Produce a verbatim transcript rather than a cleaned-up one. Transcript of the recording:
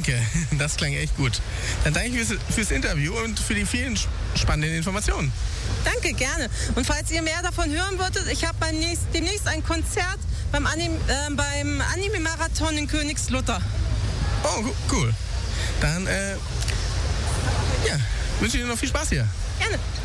Okay, das klang echt gut. Dann danke ich fürs, fürs Interview und für die vielen spannenden Informationen. Danke, gerne. Und falls ihr mehr davon hören wolltet, ich habe beim nächst, demnächst ein Konzert beim, Anim, äh, beim Anime-Marathon in Königslutter. Oh, cool. Dann, äh, ja, wünsche ich dir noch viel Spaß hier. Gerne.